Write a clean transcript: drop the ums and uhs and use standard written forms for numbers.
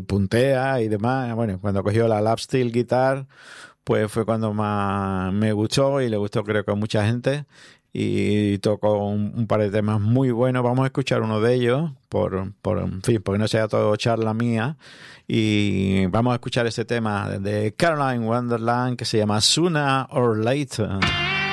puntea y demás. Bueno, cuando cogió la lap steel guitar, pues fue cuando más me gustó y le gustó creo que a mucha gente. Y tocó un par de temas muy buenos. Vamos a escuchar uno de ellos, en fin, porque no sea todo charla mía. Y vamos a escuchar ese tema de Caroline Wonderland que se llama Sooner or Later.